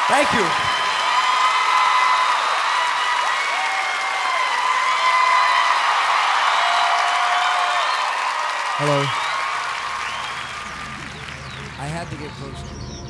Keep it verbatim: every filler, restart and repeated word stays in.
Thank you. Hello. I had to get closer.